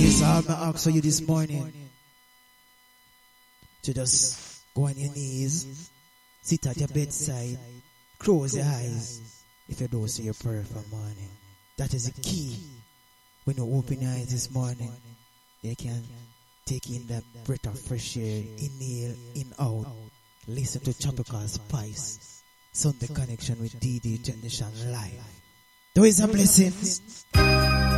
So I have to ask for you this morning to just go on your knees, sit at your bedside, close your eyes if you don't say your prayer for morning. That is the key. When you open your eyes this morning, you can take in that breath of fresh air, inhale, in out, listen to Tropical Spice, Sunday Connection with DD Generation Live. There is a blessing.